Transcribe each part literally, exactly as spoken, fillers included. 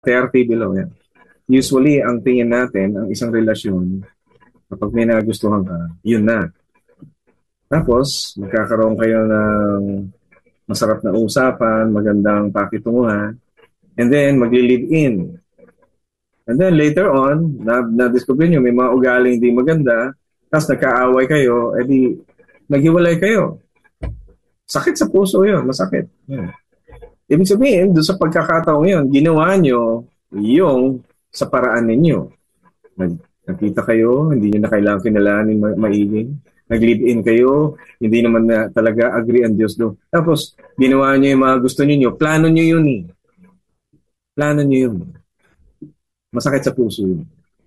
thirty below. Yan. Usually, ang tingin natin, ang isang relasyon, kapag may nagustuhan ka, yun na. Tapos, magkakaroon kayo ng masarap na usapan, magandang pakitunguhan, and then magli-live in. And then later on, na, na-discover nyo, may mga ugaling hindi maganda, tapos nagkaaway kayo, edi naghiwalay kayo. Sakit sa puso yun, masakit. Yeah. Ibig sabihin, doon sa pagkakataong yun, ginawa nyo yung sa paraan ninyo. Nag, nakita kayo, hindi nyo na kailangan kinalanin ma- maiging. Nag-live-in kayo, hindi naman na talaga agree ang Diyos doon. Tapos, ginawa nyo yung mga gusto niyo, plano nyo yun eh. Plano nyo yun. Masakit sa puso yun.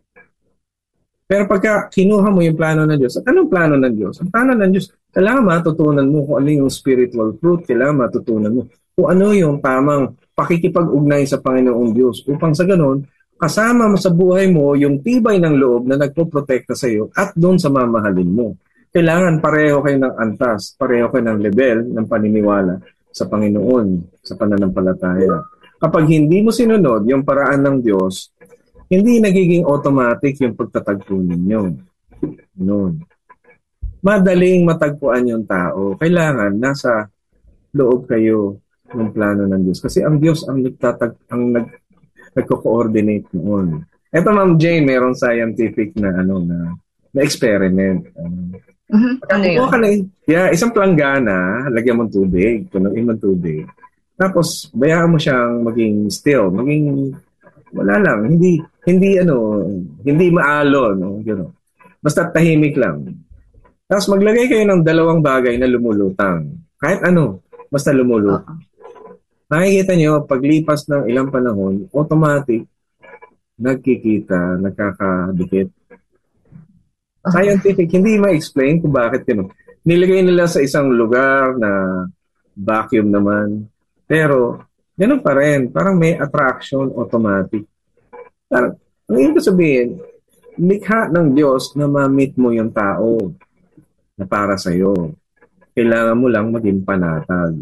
Pero pagka kinuha mo yung plano ng Diyos, at anong plano ng Diyos? Ang plano ng Diyos, kailangan matutunan mo kung ano yung spiritual fruit, kailangan matutunan mo kung ano yung tamang pakikipag-ugnay sa Panginoong Diyos upang sa ganun, kasama mo sa buhay mo yung tibay ng loob na nagpoprotekta sa iyo at doon sa mamahalin mo. Kailangan pareho kayo ng antas, pareho kayo ng level ng paniniwala sa Panginoon, sa pananampalataya. Kapag hindi mo sinunod yung paraan ng Diyos, hindi nagiging automatic yung pagtatagpo ninyo. Noon. Madaling matagpuan yung tao. Kailangan nasa loob kayo ng plano ng Diyos. Kasi ang Diyos ang nagtatag ang nag nagko-coordinate noon. Ito Ma'am Jane, meron scientific na ano na na experiment. Um, Mm-hmm. Ano yun? Ka na, yeah, isang planggana, lagyan mo ng tubig, punuin mo ng tubig. Tapos bayaan mo siyang maging still, maging wala lang, hindi hindi ano, hindi maalon, no, gano'n. Basta tahimik lang. Tapos maglagay kayo ng dalawang bagay na lumulutang. Kahit ano, basta lumulutang. Uh-huh. Makikita nyo, paglipas ng ilang panahon, automatic, nagkikita, nagkakadikit. Uh-huh. Scientific, hindi ma-explain kung bakit gano'n. Nilagay nila sa isang lugar na vacuum naman. Pero, gano'n pa rin. Parang may attraction automatic. Parang, ang ibig sabihin, likha ng Diyos na ma-meet mo yung tao na para sa'yo. Kailangan mo lang maging panatag.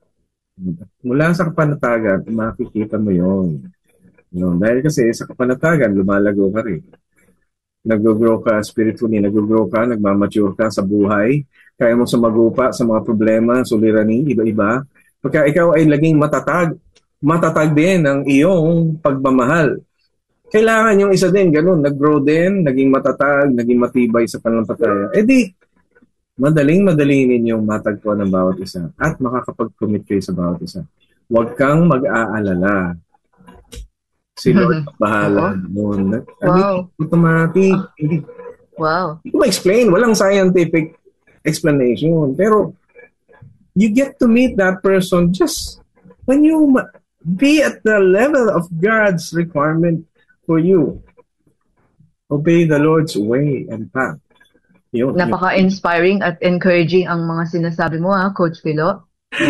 Mula sa kapanatagan, makikita mo yun. No, dahil kasi sa kapanatagan, lumalago ka rin. Nag-grow ka spiritually, nag-grow ka, nagmamature ka sa buhay, kaya mo sumagupa sa mga problema, suliranin, iba-iba. Pagka ikaw ay laging matatag, matatag din ang iyong pagmamahal. Kailangan yung isa din, ganun, nag-grow din, naging matatag, naging matibay sa pananampalataya. Eh di, madaling-madali ninyong matagpuan ng bawat isa at makakapag-commit kayo sa bawat isa. Huwag kang mag-aalala. Si Lord ang bahala doon. Wow. Automatic. Hindi, wow. Hindi ko ma-explain. Walang scientific explanation. Pero, you get to meet that person just when you be at the level of God's requirement for you. Obey the Lord's way and path. Yun, napaka-inspiring at encouraging ang mga sinasabi mo, ha, Coach Philo.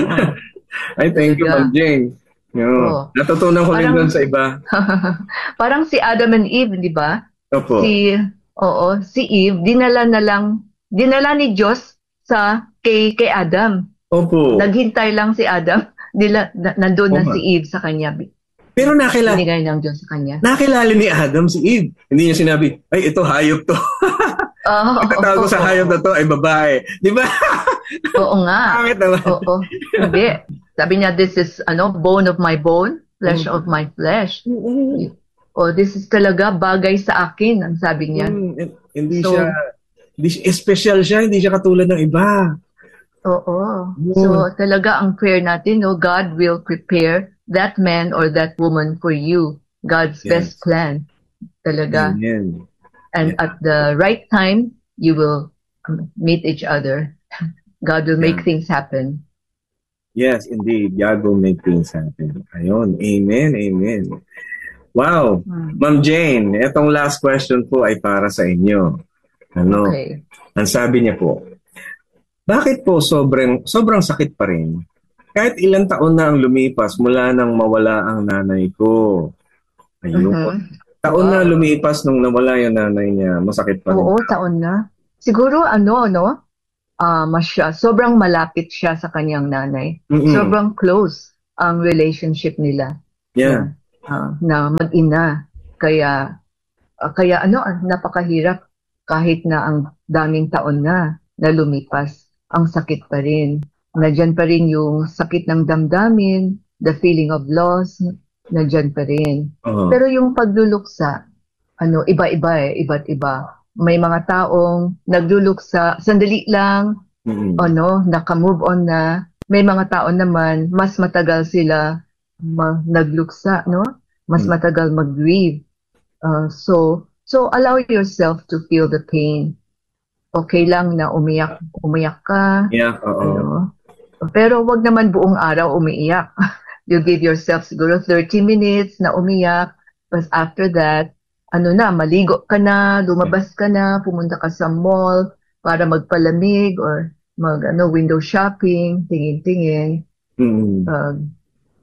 Ay, thank you, Ma'am Jane. You know, oh. Natutunan ko rin doon sa iba. Parang si Adam and Eve, di ba? Opo. Si, oo, si Eve, dinala na lang, dinala ni Diyos sa, kay, kay Adam. Opo. Naghintay lang si Adam, nila, na, nandun na si Eve sa kanya. Pero nakilala, binigay ng Diyos sa kanya. Nakilala ni Adam si Eve. Hindi niya sinabi, ay, ito, hayop to. Oh, Pagkatawag ko oh, sa hayop na to ay babae. Di ba? Oo nga. Pangit naman. Oo. Hindi. Sabi niya, this is, ano, bone of my bone, flesh mm. of my flesh. Mm-hmm. Oh, this is talaga bagay sa akin, ang sabi niya. Mm, hindi so, siya, hindi siya, special siya, hindi siya katulad ng iba. Oo. Mm. So, talaga ang prayer natin, no, God will prepare that man or that woman for you. God's yes. best plan. Talaga. Amen. And yeah. at the right time, you will meet each other. God will make yeah. things happen. Yes, indeed. God will make things happen. Ayun. Amen. Amen. Wow. Hmm. Ma'am Jane, itong last question po ay para sa inyo. Ano? Okay. Ang sabi niya po, bakit po sobrang, sobrang sakit pa rin? Kahit ilang taon na ang lumipas mula nang mawala ang nanay ko. Ayun. Uh-huh. Taon wow. na lumipas nung nawala yung nanay niya. Masakit pa rin. Oo, taon na. Siguro ano, no? Uh, masya, sobrang malapit siya sa kanyang nanay. Mm-mm. Sobrang close ang relationship nila. Yeah. uh, na mag-ina. Kaya, uh, kaya ano, napakahirap kahit na ang daming taon na na lumipas, ang sakit pa rin. Nandiyan pa rin yung sakit ng damdamin, the feeling of loss, nandiyan pa rin. Oo. Pero yung pagluluksa, ano, iba-iba eh, iba't iba. May mga taong nagluluksa, sandali lang, Mm-mm. ano, naka-move on na. May mga tao naman, mas matagal sila ma- nagluksa, no? Mas Mm. matagal mag-grieve. Uh, so, so allow yourself to feel the pain. Okay lang na umiyak, umiyak ka, Yeah, oo. ano. Pero wag naman buong araw umiiyak. You give yourself siguro thirty minutes na umiyak. But after that, ano na, maligo ka na, lumabas ka na, pumunta ka sa mall para magpalamig or mag ano, window shopping, tingin-tingin. Mm. Um,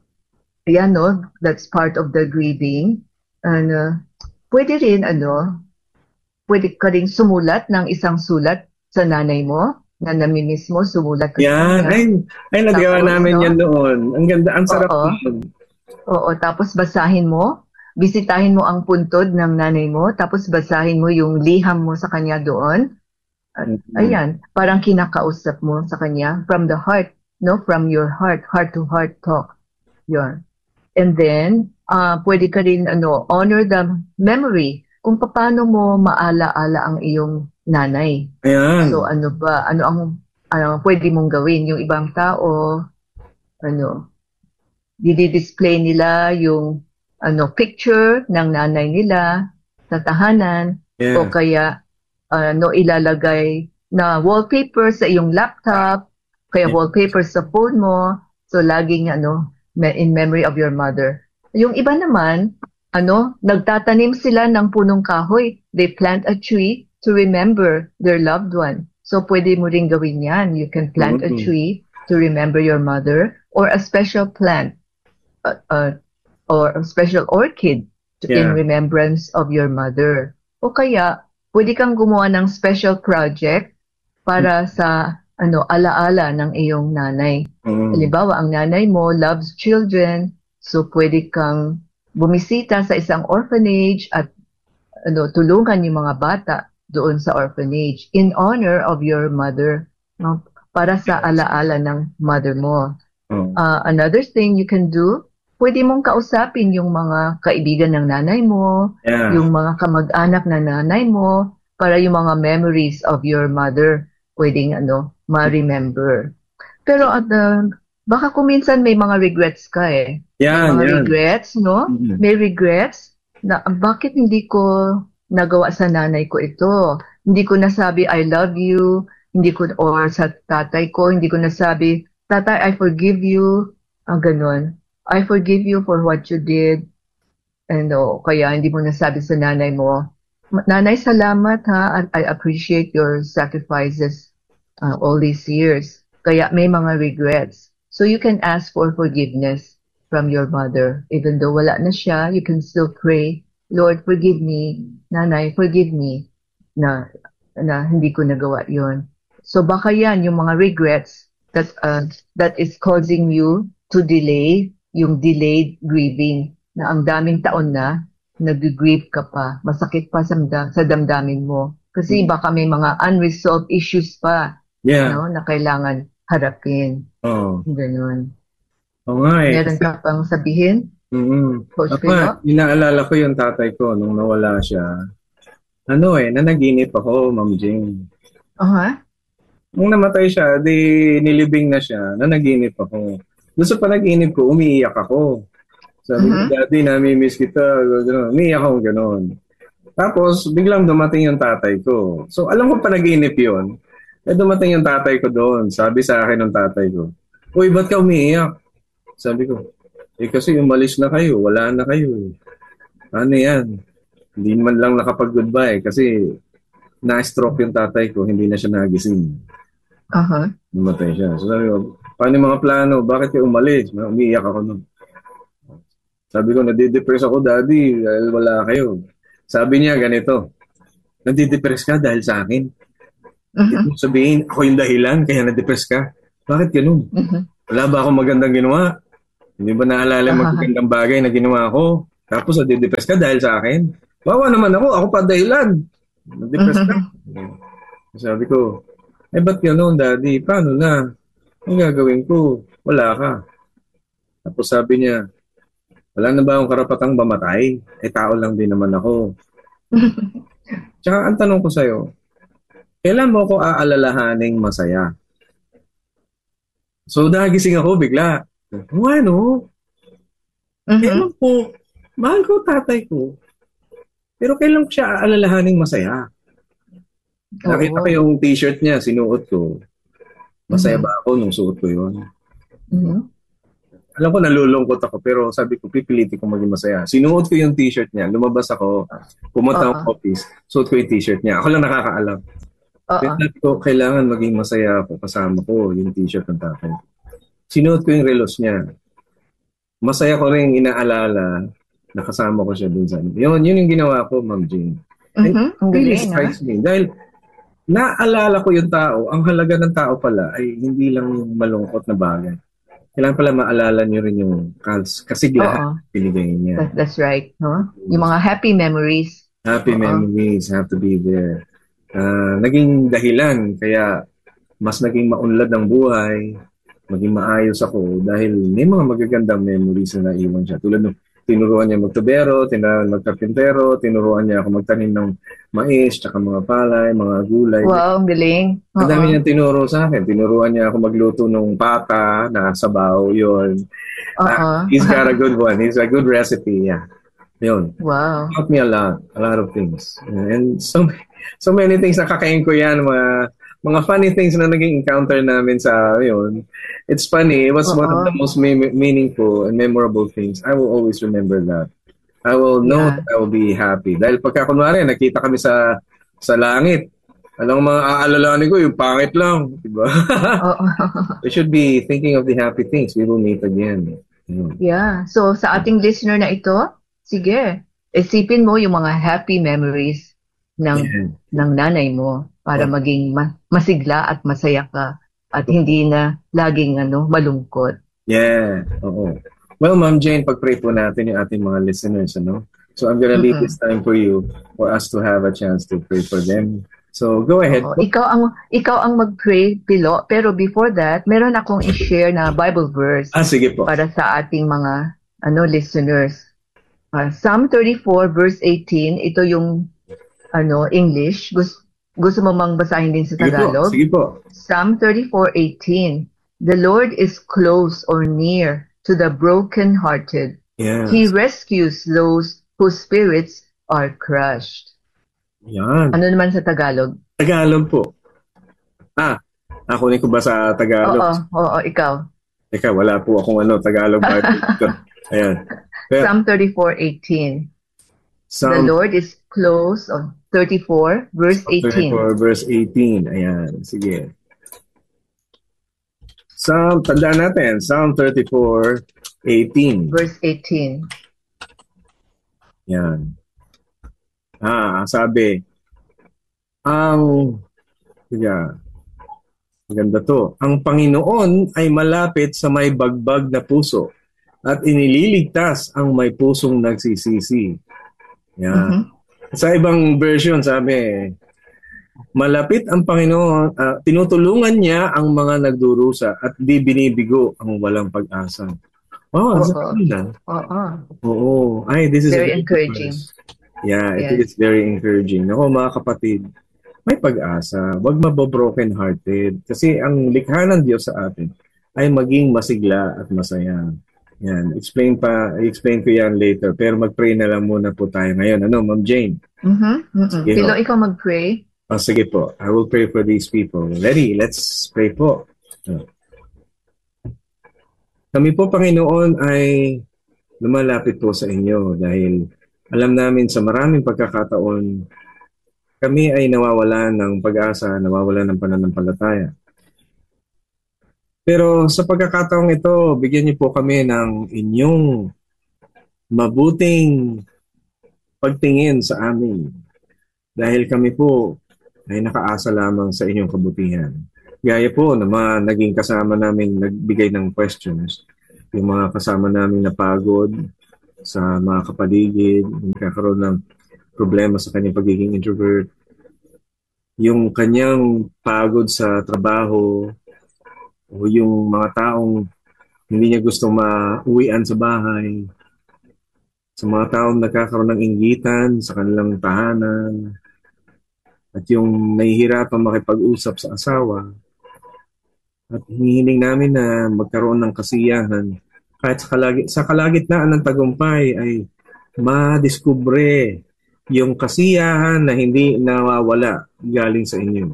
yan, no? That's part of the grieving. And uh, pwede rin, ano, pwede ka rin sumulat ng isang sulat sa nanay mo na namimiss mo, sumulat ka sa Yan. kanya. Ay, ay nagawa Tapos, namin no? yan noon. Ang ganda, ang sarap Oo. yun. Oo, tapos basahin mo, bisitahin mo ang puntod ng nanay mo, tapos basahin mo yung liham mo sa kanya doon. At, Mm. ayan, parang kinakausap mo sa kanya from the heart, no? From your heart, heart to heart talk. Yun. And then, uh, pwede ka rin, ano, honor the memory kung paano mo maala-ala ang iyong nanay. Ayan. So, ano ba, ano ang, ano, pwede mong gawin? Yung ibang tao, ano, didi-display nila yung ano picture ng nanay nila sa tahanan Yeah. o kaya ano ilalagay na wallpaper sa iyong laptop, kaya Yeah. wallpaper sa phone mo, so laging ano in memory of your mother. Yung iba naman, ano, nagtatanim sila ng punong kahoy. They plant a tree to remember their loved one. So pwede mo ring gawin yan. You can plant a Mm. tree to remember your mother or a special plant. Uh, uh, or a special orchid to, in Yeah. remembrance of your mother. O kaya, pwede kang gumawa ng special project para sa ano alaala ng iyong nanay. Mm. Halimbawa, ang nanay mo loves children, so pwede kang bumisita sa isang orphanage at ano tulungan yung mga bata doon sa orphanage in honor of your mother, no? Para sa alaala ng mother mo. Oh. Uh, another thing you can do, pwede mong kausapin yung mga kaibigan ng nanay mo, Yeah. yung mga kamag-anak ng nanay mo, para yung mga memories of your mother, pwedeng ano, ma-remember. Pero at uh, baka kung minsan may mga regrets ka eh. Yan, Mga yan. regrets, no? Mhm. May regrets na bakit hindi ko nagawa sa nanay ko ito? Hindi ko nasabi I love you, hindi ko, or sa tatay ko, hindi ko nasabi, tatay, I forgive you, ang ganun. I forgive you for what you did. And oh, kaya hindi mo nasabi sa nanay mo, nanay, salamat ha, I appreciate your sacrifices uh, all these years. Kaya may mga regrets. So you can ask for forgiveness from your mother. Even though wala na siya, you can still pray, Lord, forgive me. Nanay, forgive me na, na hindi ko nagawa yon. So baka yan, yung mga regrets that, uh, that is causing you to delay yung delayed grieving na ang daming taon na nag-grieve ka pa, masakit pa sa, sa damdamin mo. Kasi baka may mga unresolved issues pa, Yeah. no, na kailangan harapin. Oh. Ganun. Oo nga eh. Meron ka pang sabihin? Mm-hmm. Coach Ako, Pino? inaalala ko yung tatay ko nung nawala siya. Ano eh, nanaginip ako, Ma'am Jane. Uh-huh. Nung namatay siya, di nilibing na siya, nanaginip ako. Doon sa panaginip ko, umiiyak ako. Sabi Mhm. ko, Daddy, nami-miss kita. Gano'n. Umiiyak ako, gano'n. Tapos, biglang dumating yung tatay ko. So, alam ko panaginip yun. Eh, dumating yung tatay ko doon. Sabi sa akin ng tatay ko, Uy, ba't ka umiiyak? Sabi ko, eh kasi umalis na kayo, wala na kayo. Ano yan? Hindi man lang nakapag-goodbye kasi na-stroke yung tatay ko, hindi na siya nagising. Uh-huh. Namatay siya. So sabi ko, paano yung mga plano? Bakit kayo umalis? Umiiyak ako nun. Sabi ko, nadidepress ako, Daddy, dahil wala kayo. Sabi niya, ganito, nadidepress ka dahil sa akin. Uh-huh. Ibig sabihin, ako yung dahilan, kaya nadidepress ka. Bakit ganun? Uh-huh. Wala ba akong magandang ginawa? Hindi ba naalala yung magagandang bagay na ginawa ko? Tapos nade-depress ka dahil sa akin? Wawa naman ako. Ako pa dahilan. Nade-depress ka. Sabi ko, eh ba't gano'n, daddy? Paano na? Ang gagawin ko? Wala ka. Tapos sabi niya, wala na ba akong karapatang mamatay? Eh tao lang din naman ako. Tsaka ang tanong ko sa'yo, kailan mo ako aalalahaning masaya? So nagising ako bigla. Oh, ano? Mhm. Kailan ko, mahal ko tatay ko, pero kailan ko siya aalalahaning masaya? Nakita ko Oo. yung t-shirt niya, sinuot ko. Masaya Mhm. ba ako nung suot ko yun? Mhm. Alam ko nalulungkot ako, pero sabi ko, pipilitin ko maging masaya. Sinuot ko yung t-shirt niya, lumabas ako, pumunta Oo. ng office, suot ko yung t-shirt niya. Ako lang nakakaalam. Pero Oo. sabi ko, kailangan maging masaya ako, kasama ko yung t-shirt ng tatay. Sinuot ko yung relos niya. Masaya ko rin inaalala na kasama ko siya dun sa ano. Yun, yun yung ginawa ko, Ma'am Jane. And Mhm. Ang it really galing, ha? strikes me. Dahil naalala ko yung tao, ang halaga ng tao pala ay hindi lang yung malungkot na bagay. Kailangan pala maalala niyo rin yung kas- kasiglahan Oo. na binigay niya. That, that's right, no? Yung mga happy memories. Happy Oo. memories have to be there. Ah, naging dahilan kaya mas naging maunlad ang buhay, maging maayos ako dahil may mga magagandang memories na naiwan siya. Tulad nung tinuruan niya magtubero, tinuruan magkarpintero, tinuruan niya ako magtanim ng mais, tsaka mga palay, mga gulay. Wow, ang galing. Ang dami Oo. niyang tinuro sa akin. Tinuruan niya ako magluto ng pata na sabaw, yun. Ah, Oo. he's got a good one. He's a good recipe, yeah. Yun. Wow. Taught me a lot, a lot of things. And so so many things na kakain ko yan, mga mga funny things na naging encounter namin sa yun. It's funny. It was one of the Oo. most me- meaningful and memorable things. I will always remember that. I will know Yeah. that I will be happy. Dahil pagka kunwari, nakita kami sa sa langit, alam mo, mga aalalahanin ko, yung pangit lang. Diba? Oo. We should be thinking of the happy things. We will meet again. Yun. Yeah. So, sa ating listener na ito, sige, isipin mo yung mga happy memories ng Yeah. ng nanay mo para Oh. maging ma- masigla at masaya ka at hindi na laging ano malungkot. Yeah, oo. Well, Ma'am Jane, pag-pray po natin yung ating mga listeners, ano? So I'm gonna leave Mm-mm. this time for you, for us to have a chance to pray for them. So go ahead Oo. po. Ikaw ang ikaw ang mag-pray, Pilo, pero before that, meron akong i-share na Bible verse Ah, sige po. para sa ating mga ano listeners. Uh, Psalm thirty-four verse eighteen, ito yung ano English. Gusto, gusto mo mang basahin din sa Sige po, Tagalog? sige po. Psalm thirty-four eighteen. The Lord is close or near to the broken-hearted. Yes. He rescues those whose spirits are crushed. Yan. Ano naman sa Tagalog? Tagalog po. Ah, ako ko ba sa Oo, Tagalog? oo, ikaw. Teka, wala po akong ano, Tagalog Bible dito. Ayan. Pero, Psalm thirty-four eighteen. The Psalm Lord is close, oh, thirty-four verse eighteen. thirty-four verse eighteen. Ayan, sige. Psalm, tandaan natin, Psalm thirty-four eighteen. Verse eighteen. Yan. Ah, sabi, ang, yeah, maganda to. Ang Panginoon ay malapit sa may bagbag na puso at inililigtas ang may pusong nagsisisi. Yan. Mhm. Sa ibang version, sabi, malapit ang Panginoon, ah, tinutulungan niya ang mga nagdurusa at di binibigo ang walang pag-asa. Oh, ang Oo. sabi na. Oo. Oo. Ay, this is Very a good encouraging. verse. Yeah, it Yes. is very encouraging. Ako mga kapatid, may pag-asa. Huwag mabobroken hearted. Kasi ang likha ng Diyos sa atin ay maging masigla at masaya. Yan. Explain pa, explain ko yan later. Pero mag-pray na lang muna po tayo ngayon. Ano, Ma'am Jane? Mhm. Mhm. Sige Pilo, ho. ikaw mag-pray. Oh, sige po. I will pray for these people. Ready? Let's pray po. Kami po, Panginoon, ay lumalapit po sa inyo dahil alam namin sa maraming pagkakataon, kami ay nawawalan ng pag-asa, nawawalan ng pananampalataya. Pero sa pagkakataong ito, bigyan niyo po kami ng inyong mabuting pagtingin sa amin. Dahil kami po ay nakaasa lamang sa inyong kabutihan. Gaya po naman naging kasama namin nagbigay ng questions. yung mga kasama namin napagod sa mga kapaligid, nagkakaroon ng problema sa kanyang pagiging introvert, yung kanyang pagod sa trabaho, o yung mga taong hindi niya gusto mauwian sa bahay, sa mga taong nagkakaroon ng inggitan sa kanilang tahanan, at yung nahihirapan makipag-usap sa asawa, at hinihiling namin na magkaroon ng kasiyahan. Kahit sa, kalagi, sa kalagitnaan ng tagumpay ay madiskubre yung kasiyahan na hindi nawawala galing sa inyo.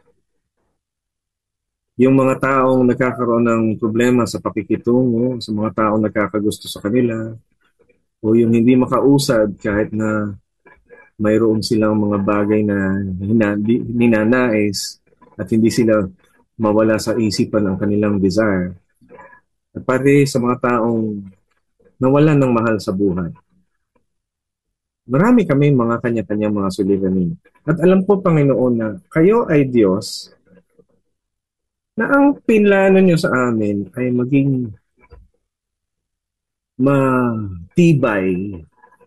Yung mga taong nagkakaroon ng problema sa pakikitungo, sa mga taong nagkakagusto sa kanila, o yung hindi makausad kahit na mayroon silang mga bagay na ninanais at hindi sila mawala sa isipan ang kanilang desire. At pati sa mga taong nawalan ng mahal sa buhay. Marami kami mga kanya-kanyang mga suliranin. At alam ko, Panginoon, na kayo ay Diyos na ang pinlano nyo sa amin ay maging matibay,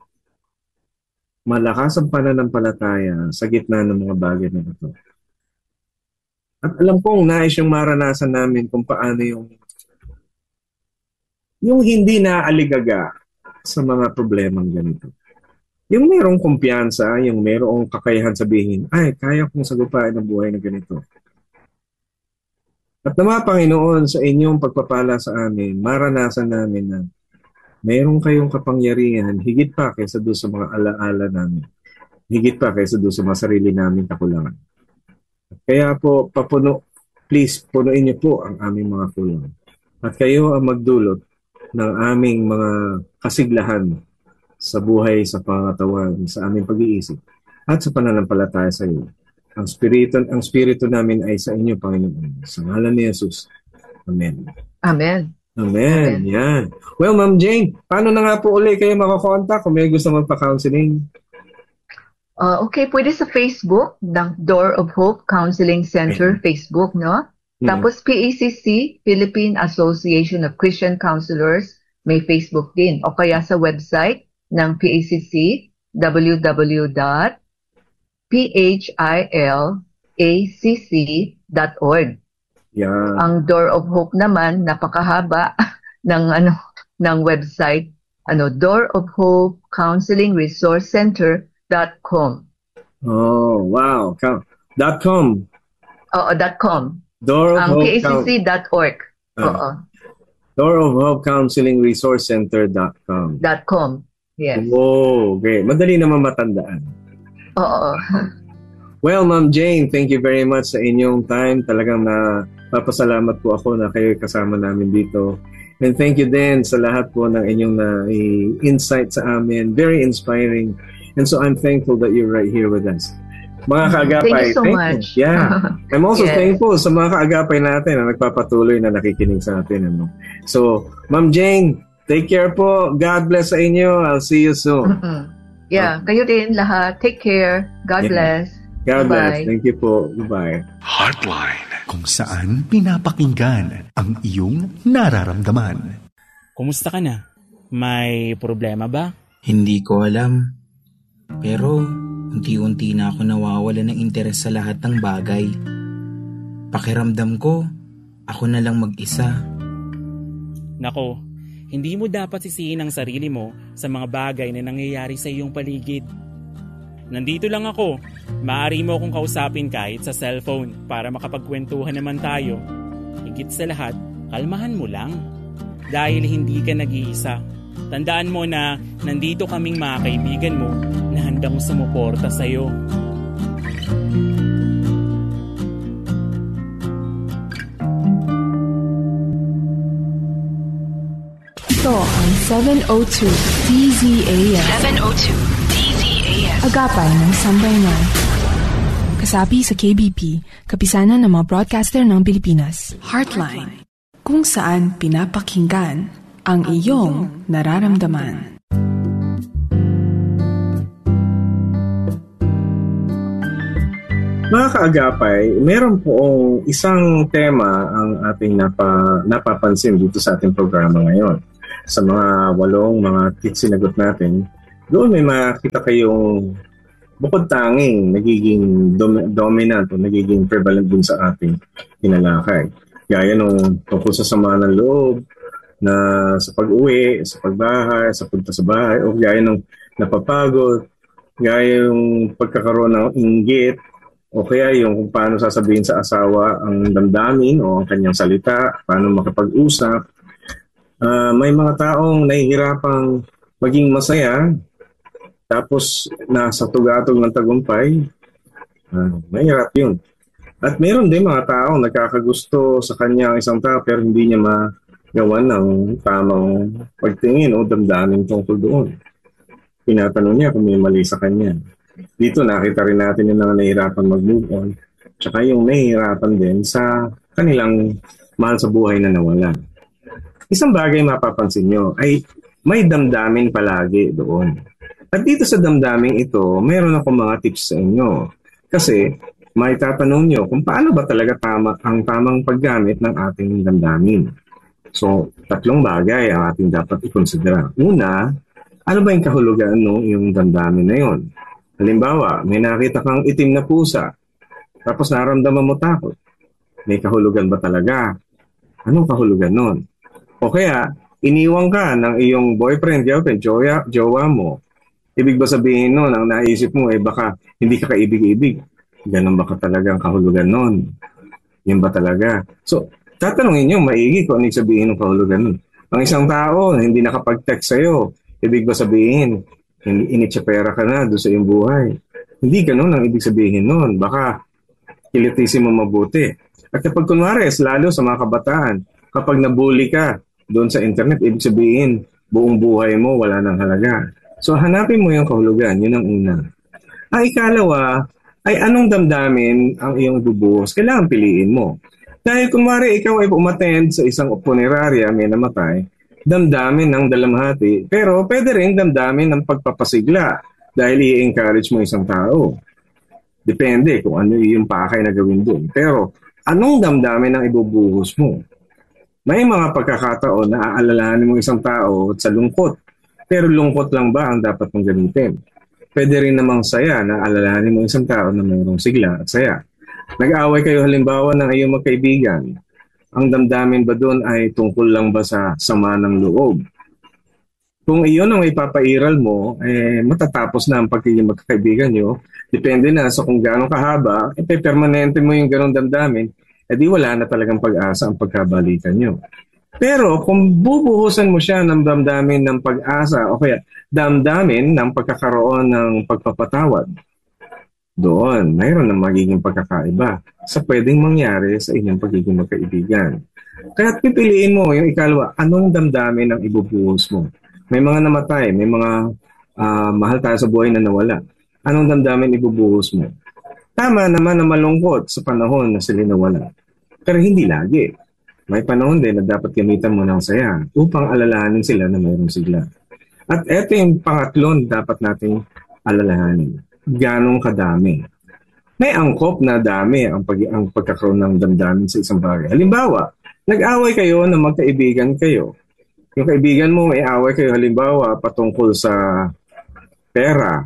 malakas ang pananampalataya sa gitna ng mga bagay na ito. At alam kong nais yung maranasan namin kung paano yung yung hindi naaligaga sa mga problemang ganito. Yung merong kumpiyansa, yung merong kakayahan sabihin, ay, kaya kong sagupain ang buhay na ganito. At naman, Panginoon, sa inyong pagpapala sa amin, maranasan namin na mayroong kayong kapangyarihan, higit pa kaysa doon sa mga alaala namin. Higit pa kaysa doon sa mga sarili namin kakulangan. Kaya po, papuno, please, punuin niyo po ang aming mga kulang. At kayo ang magdulot ng aming mga kasiglahan sa buhay, sa pangatawan, sa aming pag-iisip, at sa pananampalataya sa iyo. Ang spirito, ang spirito namin ay sa inyo, Panginoon. Sa ngalan ni Jesus. Amen. Amen. Amen. Amen. Yan. Well, Ma'am Jane, paano na nga po ulit kayo makakontak kung may gusto magpa-counseling? Uh, okay, pwede sa Facebook, ng Door of Hope Counseling Center, okay. Facebook, no? Hmm. Tapos P A C C, Philippine Association of Christian Counselors, may Facebook din. O kaya sa website ng P A C C, w w w dot philacc dot org. Yeah. Ang Door of Hope naman, napakahaba ng ano ng website, ano Door of Hope Counseling Resource Center dot com. Oh, wow. Dot .com. Oo, dot .com. Door of um, Hope P A C C dot org. Uh, Oo. Door of Hope Counseling Resource Center dot com. Dot .com. Yes. Oh, okay. Madali naman matandaan. Oo. Well, Ma'am Jane, thank you very much sa inyong time. Talagang na papasalamat po ako na kayo kasama namin dito. And thank you din sa lahat po ng inyong na uh, insight sa amin. Very inspiring. And so I'm thankful that you're right here with us. Mga kaagapay, thank you so thank much. You. Yeah. I'm also yes. thankful sa mga kaagapay natin na nagpapatuloy na nakikinig sa atin. Ano? So, Ma'am Jane, take care po. God bless sa inyo. I'll see you soon. Mm-hmm. Yeah, okay. Kayo din lahat. Take care. God yeah. bless. God Bye-bye. bless. Thank you po. Goodbye. Heartline, kung saan pinapakinggan ang iyong nararamdaman. Kumusta ka na? May problema ba? Hindi ko alam. Pero unti-unti na ako nawawala ng interes sa lahat ng bagay. Pakiramdam ko, ako na lang mag-isa. Nako, hindi mo dapat sisihin ang sarili mo sa mga bagay na nangyayari sa iyong paligid. Nandito lang ako. Maaari mo akong kausapin kahit sa cellphone para makapagkwentuhan naman tayo. Higit sa lahat, kalmahan mo lang. Dahil hindi ka nag-iisa. Tandaan mo na nandito kaming mga kaibigan mo na handang sumuporta sa'yo. Ito ang seven oh two D Z A S. seven oh two D Z A S. Agapay ng Sambayanan. Kasapi sa K B P, kapisanan ng mga broadcaster ng Pilipinas. Heartline, kung saan pinapakinggan ang iyong nararamdaman. Mga kaagapay, meron poong isang tema ang ating napa, napapansin dito sa ating programa ngayon. Sa mga walong mga sinagot natin, doon may makita kayong bukod tanging nagiging dom- dominant o nagiging prevalent din sa ating tinalakay. Gaya nung tungkol sa sama ng loob, na sa pag-uwi, sa pagbahay, sa punta sa bahay, o gaya nung napapagod, gaya yung pagkakaroon ng inggit, o kaya yung kung paano sasabihin sa asawa ang damdamin o ang kanyang salita, paano makapag-usap. Uh, may mga taong nahihirapang maging masaya, tapos nasa tugatog ng tagumpay, uh, mahirap yun. At meron din mga taong nagkakagusto sa kanya ang isang tao pero hindi niya magawa ng tamang pagtingin o damdamin tungkol doon. Tinatanong niya kung may mali sa kanya. Dito nakita rin natin yung mga nahihirapan mag-move on, tsaka yung nahihirapan din sa kanilang mahal sa buhay na nawala. Isang bagay mapapansin nyo ay may damdamin palagi doon. At dito sa damdamin ito, meron ako mga tips sa inyo. Kasi may tatanong nyo kung paano ba talaga tama ang tamang paggamit ng ating damdamin. So, tatlong bagay ang ating dapat ikonsidera. Una, ano ba yung kahulugan no, yung damdamin na yon? Halimbawa, may nakita kang itim na pusa, tapos naramdaman mo takot. May kahulugan ba talaga? Anong kahulugan nun? O kaya, iniwang ka ng iyong boyfriend, girlfriend, jowa, jowa mo. Ibig ba sabihin nun, ang naisip mo, eh baka hindi ka kaibig-ibig. Ganun ba ka talaga ang kahulugan nun? Yan ba talaga? So, tatanungin nyo, maigi kung ano sabihin ng kahulugan nun. Ang isang tao na hindi nakapag-text sa'yo, ibig ba sabihin, initsapera ka na doon sa iyong buhay. Hindi ganun ang ibig sabihin nun. Baka kilitisin mo mabuti. At kapag kunwari, lalo sa mga kabataan, kapag nabully ka doon sa internet, ibig sabihin, buong buhay mo wala nang halaga. So hanapin mo yung kahulugan, yun ang una. Ang ikalawa, ay anong damdamin ang iyong ibubuhos? Kailangan piliin mo. Dahil kunwari, ikaw ay umattend sa isang punerarya, may namatay, damdamin ng dalamhati, pero pwede rin damdamin ng pagpapasigla dahil i-encourage mo isang tao. Depende kung ano yung pakay na gawin doon. Pero anong damdamin ang ibubuhos mo? May mga pagkakataon na aalalahanin mo isang tao sa lungkot, pero lungkot lang ba ang dapat mong gamitin? Pwede rin namang saya na alalahanin mo isang tao na mayroong sigla at saya. Nag-aaway kayo halimbawa ng iyong magkaibigan. Ang damdamin ba doon ay tungkol lang ba sa sama ng loob? Kung iyon ang ipapairal mo, eh, matatapos na ang pagiging magkakaibigan nyo. Depende na sa kung gaano kahaba, eh, permanente mo yung ganong damdamin, eh di wala na talagang pag-asa ang pagkabalikan nyo. Pero kung bubuhusan mo siya ng damdamin ng pag-asa o kaya damdamin ng pagkakaroon ng pagpapatawad, doon, mayroon ng magiging pagkakaiba sa pwedeng mangyari sa inyong pagiging magkaibigan. Kaya pipiliin mo yung ikalawa, anong damdamin ang ibubuhos mo? May mga namatay, may mga uh, mahal tayo sa buhay na nawala. Anong damdamin ibubuhos mo? Tama naman na malungkot sa panahon na sila nawala. Pero hindi lagi. May panahon din na dapat gamitan mo ng saya upang alalahanin sila na mayroong sigla. At eto yung pangatlon dapat nating alalahanin. Ganong kadami. May angkop na dami ang, pag- ang pagkakaroon ng damdamin sa isang bagay. Halimbawa, nag-away kayo na magkaibigan kayo. Yung kaibigan mo, may away kayo halimbawa patungkol sa pera.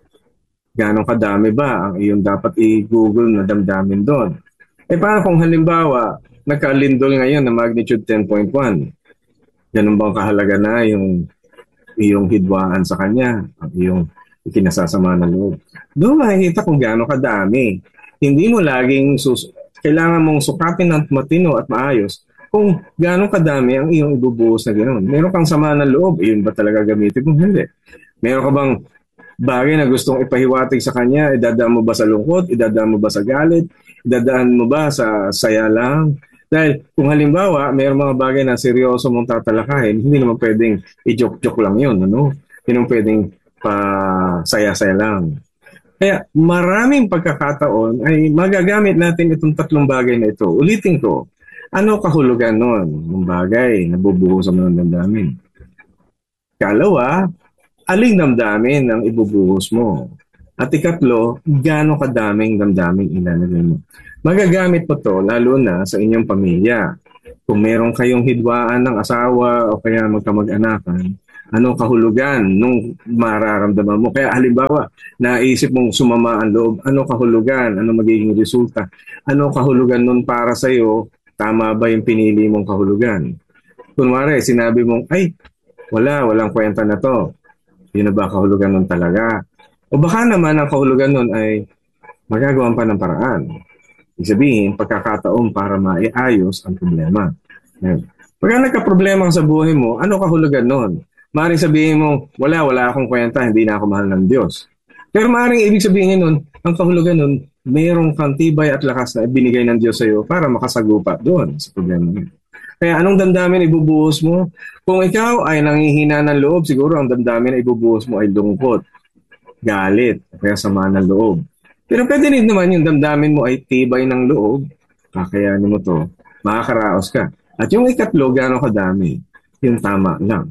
Ganong kadami ba ang iyong dapat i-google na damdamin doon? Eh paano kung halimbawa, nagkalindol ngayon na magnitude ten point one? Ganun bang kahalaga na yung iyong hidwaan sa kanya, ang iyong ikinasasama na loob? Doon makikita kung gaano kadami. Hindi mo laging sus- kailangan mong sukatin ng matino at maayos kung gaano kadami ang iyong ibubuhos na gano'n. Meron kang sama ng loob, iyon ba talaga gamitin mo? Hindi. Meron ka bang bagay na gustong ipahiwatig sa kanya, idadaan mo ba sa lungkot, idadaan mo ba sa galit, idadaan mo ba sa saya lang? Dahil kung halimbawa, mayroong mga bagay na seryoso mong tatalakayin, hindi naman pwedeng i-joke-joke lang yun. Ano? Hindi naman pwedeng pa saya-saya lang. Kaya maraming pagkakataon ay magagamit natin itong tatlong bagay na ito. Ulitin ko, ano kahulugan nun ng bagay na bubuhos sa mga damdamin? Kalawa, aling damdamin ang ibubuhos mo? At ikatlo, gaano kadaming damdaming ilalagay mo. Magagamit po to lalo na sa inyong pamilya. Kung meron kayong hidwaan ng asawa o kaya magkamag-anakan, anong kahulugan nung mararamdaman mo? Kaya halimbawa, naisip mong sumama ang loob, anong kahulugan? Anong magiging resulta? Anong kahulugan nun para sa'yo? Tama ba yung pinili mong kahulugan? Kunwari, sinabi mong, ay, wala, walang kwenta na to. Yun na ba kahulugan nun talaga? O baka naman ang kahulugan nun ay magagawan pa ng paraan. Ibig sabihin, pagkakataon para maiayos ang problema. Ngayon, pagka nagka-problema sa buhay mo, ano kahulugan nun? Maaaring sabihin mo, wala, wala akong kwenta, hindi na ako mahal ng Diyos. Pero maaaring ibig sabihin nun, ang kahulugan nun, mayroong kang tibay at lakas na ibinigay ng Diyos sa iyo para makasagupa doon sa problema mo. Kaya anong damdamin ibubuhos mo? Kung ikaw ay nangihina ng loob, siguro ang damdamin na ibubuhos mo ay lungkot, galit, kaya sama ng loob. Pero pwede rin naman yung damdamin mo ay tibay ng loob, kakayanin mo to, makakaraos ka. At yung ikatlo, gano'ng kadami, yung tama lang.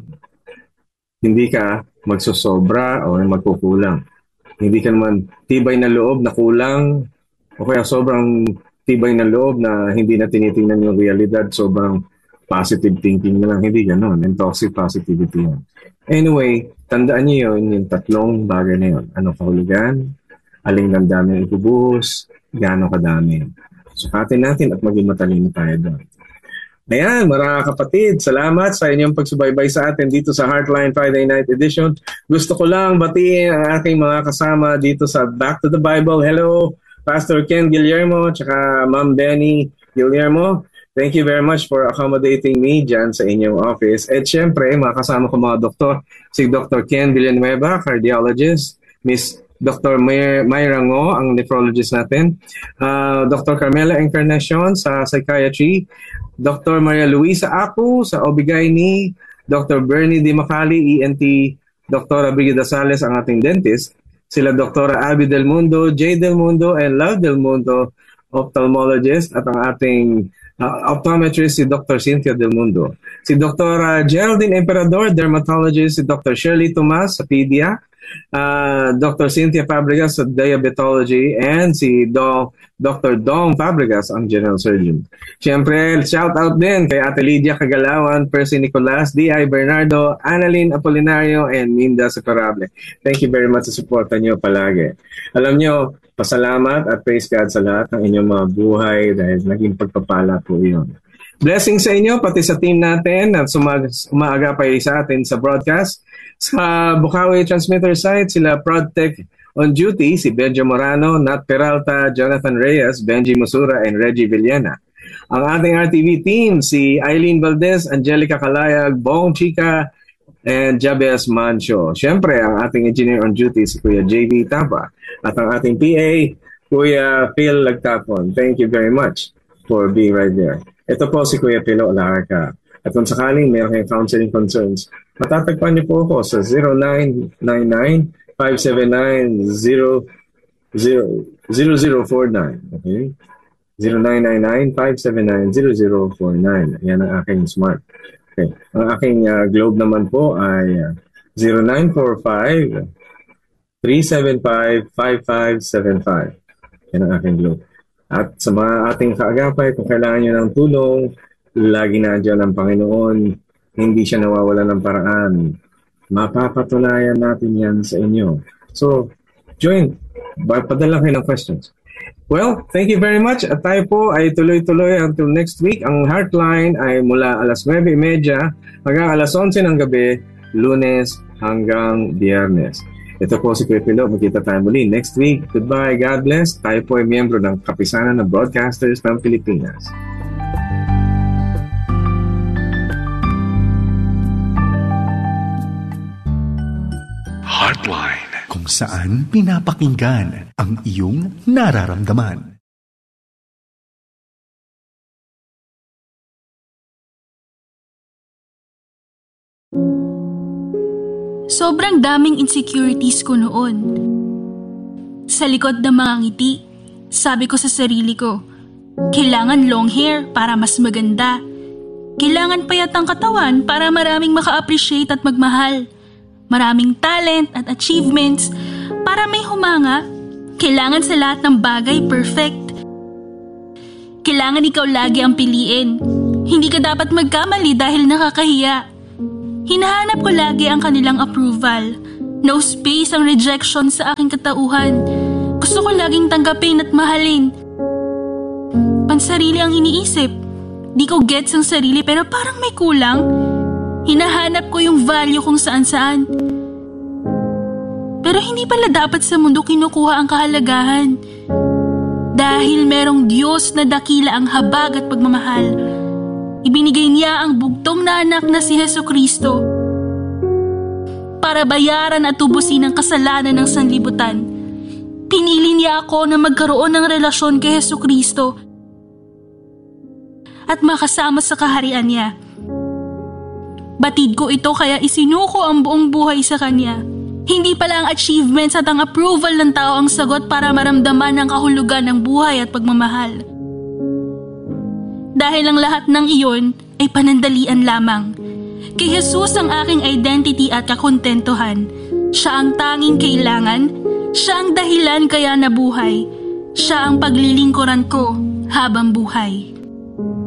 Hindi ka magsosobra o magkukulang. Hindi ka naman tibay na loob na kulang o kaya sobrang tibay na loob na hindi na tinitingnan yung realidad, sobrang positive thinking na lang. Hindi gano'n. And toxic positivity yun. Anyway, tandaan niyo yun, yung tatlong bagay na yun. Ano kahulugan? Aling damdamin ibubuhos? Gaano kadami? Sukatin natin at maging matalino tayo doon. Ayan, mga kapatid, salamat sa inyong pagsubaybay sa atin dito sa Heartline Friday Night Edition. Gusto ko lang batiin ang aking mga kasama dito sa Back to the Bible. Hello, Pastor Ken Guillermo, tsaka Ma'am Benny Guillermo. Thank you very much for accommodating me dyan sa inyong office. At syempre, mga kasama ko mga doktor, si Doctor Ken Villanueva, cardiologist, Miss Doctor May- Mayra Ngo, ang nephrologist natin, uh, Doctor Carmela Encarnacion sa psychiatry, Doctor Maria Luisa Acu sa O B G Y N, Doctor Bernie Di Macali, E N T, Doctor Brigida Sales, ang ating dentist, sila Doctor Abby Del Mundo, Jay Del Mundo, and Love Del Mundo, ophthalmologist, at ang ating uh, optometrist, si Doctor Cynthia Del Mundo. Si Doctor Uh, Geraldine Emperador, dermatologist, si Doctor Shirley Tomas sa Pedia, uh, Doctor Cynthia Fabregas sa diabetology, and si Do- Doctor Dom Fabregas, ang general surgeon. Siyempre, shout out din kay Ate Lydia Kagalawan, Percy Nicolas, D I Bernardo, Annalyn Apolinario, and Minda Separable. Thank you very much sa suporta niyo palagi. Alam niyo, pasalamat at praise God sa lahat ng inyong mga buhay dahil naging pagpapala po iyon. Blessing sa inyo, pati sa team natin na sumag- umaagapay sa atin sa broadcast. Sa Bukawi Transmitter site, sila ProdTech on duty, si Benjo Morano, Nat Peralta, Jonathan Reyes, Benji Musura, and Reggie Villena. Ang ating R T V team, si Eileen Valdez, Angelica Calayag, Bong Chica, and Jabez Mancho. Siyempre, ang ating engineer on duty, si Kuya J V Tapa. At ang ating P A, Kuya Phil Lagtapon. Thank you very much for being right there. Ito po si Kuya Pilo Larca. At kung sakaling mayroon kayong counseling concerns, matatagpan niyo po ako sa zero nine nine nine, five seven nine, zero zero four nine. Okay? zero nine nine nine, five seven nine, zero zero four nine. Yan ang aking smart. Okay. Ang aking uh, globe naman po ay uh, zero nine four five, three seven five, five five seven five. Yan ang aking globe. At sa mga ating kaagapay, kung kailangan nyo ng tulong, lagi na dyan ang Panginoon, hindi siya nawawala ng paraan. Mapapatunayan natin yan sa inyo. So, join. Padala kayo ng questions. Well, thank you very much. At tayo po ay tuloy-tuloy until next week. Ang Heartline ay mula alas nuwebe thirty hanggang alas onse ng gabi, Lunes hanggang Biyernes. Ito po si Kuya Pilo. Magkita tayo muli next week. Goodbye. God bless. Tayo po ay miyembro ng Kapisanan ng Broadcasters ng Pilipinas. Heartline, kung saan pinapakinggan ang iyong nararamdaman. Sobrang daming insecurities ko noon. Sa likod ng mga ngiti, sabi ko sa sarili ko, kailangan long hair para mas maganda. Kailangan payat ang katawan para maraming maka-appreciate at magmahal. Maraming talent at achievements para may humanga. Kailangan sa lahat ng bagay perfect. Kailangan ikaw lagi ang piliin. Hindi ka dapat magkamali dahil nakakahiya. Hinahanap ko lagi ang kanilang approval. No space ang rejection sa aking katauhan. Gusto ko laging tanggapin at mahalin. Pansarili ang iniisip. Di ko gets ang sarili pero parang may kulang. Hinahanap ko yung value kung saan-saan. Pero hindi pala dapat sa mundo kinukuha ang kahalagahan. Dahil merong Diyos na dakila ang habag at pagmamahal. Ibinigay niya ang bugtong na anak na si Jesucristo para bayaran at tubusin ang kasalanan ng sanlibutan. Pinili niya ako na magkaroon ng relasyon kay Jesucristo at makasama sa kaharian niya. Batid ko ito kaya isinuko ang buong buhay sa kanya. Hindi pala ang achievements at ang approval ng tao ang sagot para maramdaman ang kahulugan ng buhay at pagmamahal. Dahil ang lahat ng iyon ay panandalian lamang. Kay Jesus ang aking identity at kakontentuhan. Siya ang tanging kailangan. Siya ang dahilan kaya nabuhay. Siya ang paglilingkuran ko habang buhay.